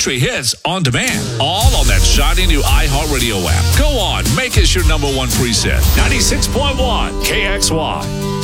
country hits on demand. All on that shiny new iHeartRadio app. Go on, make us your number one preset. 96.1 KXY.